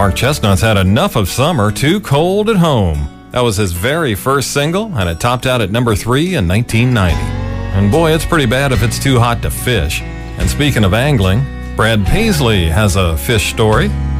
Mark Chestnut's had enough of summer, too cold at home. That was his very first single, and it topped out at number 3 in 1990. And boy, it's pretty bad if it's too hot to fish. And speaking of angling, Brad Paisley has a fish story.